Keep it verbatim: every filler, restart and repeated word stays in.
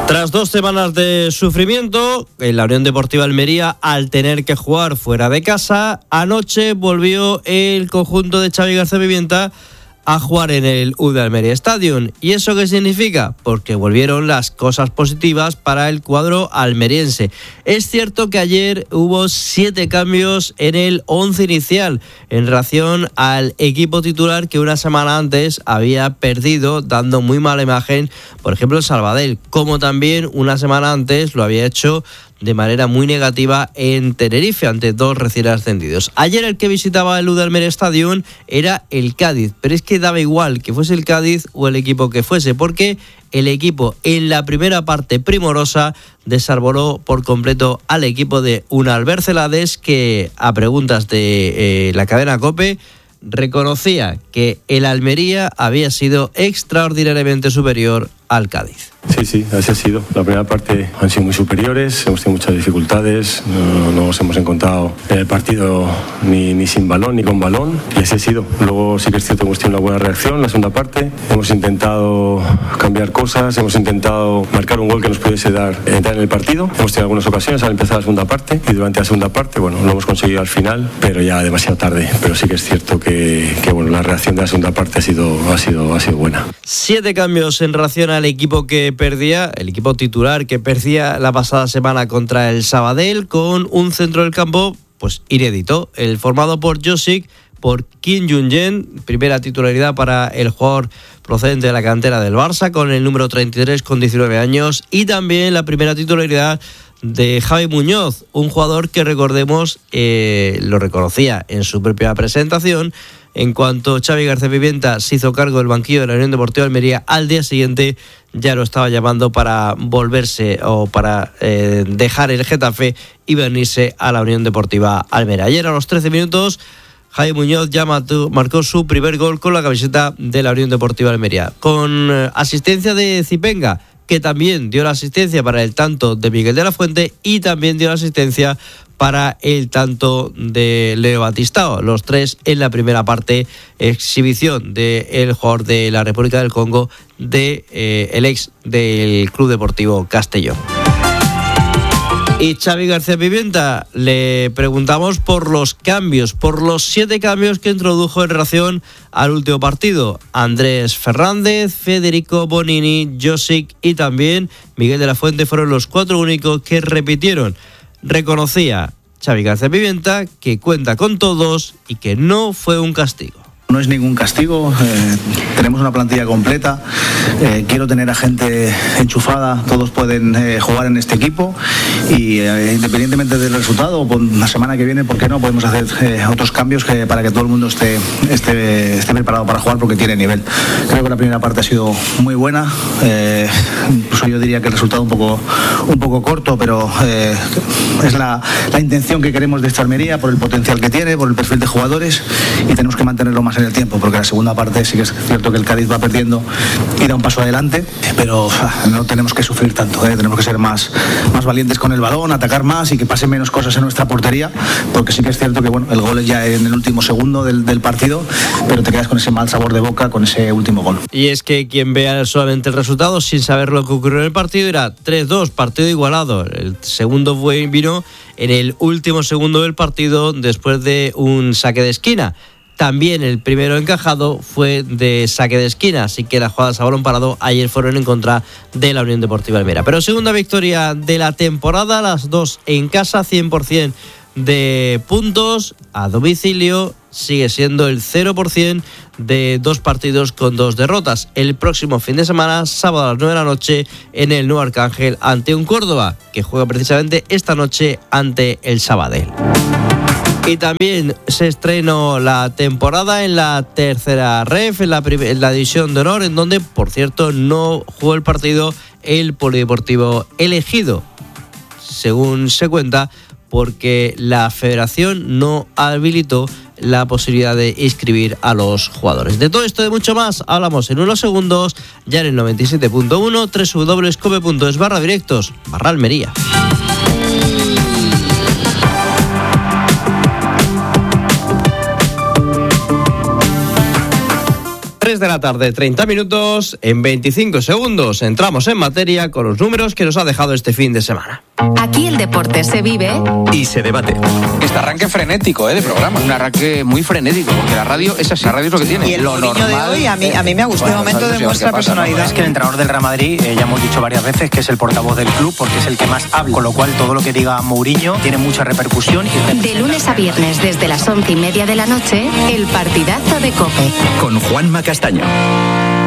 Tras dos semanas de sufrimiento, en la Unión Deportiva Almería, al tener que jugar fuera de casa, anoche volvió el conjunto de Xavi García Pimienta a jugar en el U D Almería Stadium. ¿Y eso qué significa? Porque volvieron las cosas positivas para el cuadro almeriense. Es cierto que ayer hubo siete cambios en el once inicial en relación al equipo titular que una semana antes había perdido, dando muy mala imagen, por ejemplo, el Sabadell, como también una semana antes lo había hecho de manera muy negativa en Tenerife ante dos recién ascendidos. Ayer el que visitaba el U D Almería Stadium era el Cádiz, pero es que daba igual que fuese el Cádiz o el equipo que fuese, porque el equipo en la primera parte primorosa desarboló por completo al equipo de Unal Bercelades, que a preguntas de eh, la cadena COPE reconocía que el Almería había sido extraordinariamente superior al Cádiz. Sí, sí, así ha sido. La primera parte han sido muy superiores, hemos tenido muchas dificultades, no, no nos hemos encontrado en el partido ni, ni sin balón ni con balón, y así ha sido. Luego sí que es cierto que hemos tenido una buena reacción en la segunda parte, hemos intentado cambiar cosas, hemos intentado marcar un gol que nos pudiese dar entrar en el partido, hemos tenido algunas ocasiones al empezar la segunda parte, y durante la segunda parte, bueno, lo hemos conseguido al final, pero ya demasiado tarde. Pero sí que es cierto que, que bueno, la reacción de la segunda parte ha sido, ha sido, ha sido buena. Siete cambios en relación al equipo que perdía, el equipo titular que perdía la pasada semana contra el Sabadell, con un centro del campo pues inédito, el formado por Josic, por Kim Jung-jen, primera titularidad para el jugador procedente de la cantera del Barça, con el número treinta y tres con diecinueve años, y también la primera titularidad de Javi Muñoz, un jugador que, recordemos, eh, lo reconocía en su propia presentación. En cuanto Xavi García Pimienta se hizo cargo del banquillo de la Unión Deportiva Almería, al día siguiente ya lo estaba llamando para volverse o para eh, dejar el Getafe y venirse a la Unión Deportiva Almería. Ayer a los trece minutos, Javi Muñoz ya mató, marcó su primer gol con la camiseta de la Unión Deportiva Almería, con eh, asistencia de Zipenga, que también dio la asistencia para el tanto de Miguel de la Fuente y también dio la asistencia para el tanto de Leo Batistao. Los tres en la primera parte, exhibición del jugador de la República del Congo, de eh, el ex del Club Deportivo Castellón. Y Xavi García Pimienta, le preguntamos por los cambios, por los siete cambios que introdujo en relación al último partido. Andrés Fernández, Federico Bonini, Josic y también Miguel de la Fuente fueron los cuatro únicos que repitieron. Reconocía Xavi García Pimienta que cuenta con todos y que no fue un castigo. No es ningún castigo, eh, tenemos una plantilla completa, eh, quiero tener a gente enchufada, todos pueden eh, jugar en este equipo y eh, independientemente del resultado, la semana que viene, ¿por qué no? Podemos hacer eh, otros cambios que, para que todo el mundo esté, esté, esté preparado para jugar porque tiene nivel. Creo que la primera parte ha sido muy buena, eh, incluso yo diría que el resultado un poco, un poco corto, pero eh, es la, la intención que queremos de esta Almería por el potencial que tiene, por el perfil de jugadores, y tenemos que mantenerlo más en el tiempo, porque la segunda parte sí que es cierto que el Cádiz va perdiendo y da un paso adelante, pero no tenemos que sufrir tanto, ¿eh? Tenemos que ser más, más valientes con el balón, atacar más y que pase menos cosas en nuestra portería, porque sí que es cierto que bueno, el gol es ya en el último segundo del, del partido, pero te quedas con ese mal sabor de boca con ese último gol. Y es que quien vea solamente el resultado sin saber lo que ocurrió en el partido, era tres dos, partido igualado. El segundo fue, vino en el último segundo del partido después de un saque de esquina. También el primero encajado fue de saque de esquina, así que las jugadas a balón parado ayer fueron en contra de la Unión Deportiva Almería. Pero segunda victoria de la temporada, las dos en casa, cien por ciento de puntos a domicilio, sigue siendo el cero por ciento de dos partidos con dos derrotas. El próximo fin de semana, sábado a las nueve de la noche, en el Nuevo Arcángel ante un Córdoba, que juega precisamente esta noche ante el Sabadell. Y también se estrenó la temporada en la tercera ref, en la, en la división de honor, en donde, por cierto, no jugó el partido el Polideportivo Elegido, según se cuenta, porque la federación no habilitó la posibilidad de inscribir a los jugadores. De todo esto y de mucho más hablamos en unos segundos, ya en el noventa y siete punto uno, doble u doble u doble u punto cope punto es barra directos, barra Almería. tres de la tarde, treinta minutos. En veinticinco segundos entramos en materia con los números que nos ha dejado este fin de semana. Aquí el deporte se vive y se debate. Este arranque frenético, ¿eh? De programa. Un arranque muy frenético, porque la radio es así, la radio es lo que tiene. Y el lo normal, de hoy a mí, a mí me ha gustado. Bueno, un momento demuestra pasa, personalidad. ¿no? Es que el entrenador del Real Madrid, eh, ya hemos dicho varias veces que es el portavoz del club porque es el que más habla, con lo cual todo lo que diga Mourinho tiene mucha repercusión. Y de lunes a viernes desde las once y media de la noche, el partidazo de COPE. Con Juanma Castaño.